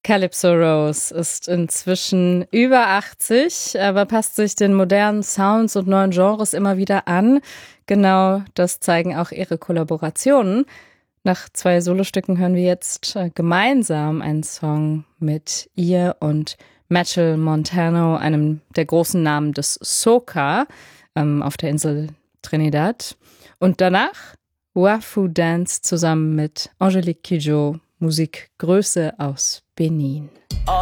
Calypso Rose ist inzwischen über 80, aber passt sich den modernen Sounds und neuen Genres immer wieder an. Genau das zeigen auch ihre Kollaborationen. Nach 2 Solostücken hören wir jetzt gemeinsam einen Song mit ihr und Machel Montano, einem der großen Namen des Soca auf der Insel Trinidad. Und danach Wafu Dance zusammen mit Angelique Kidjo, Musikgröße aus Benin.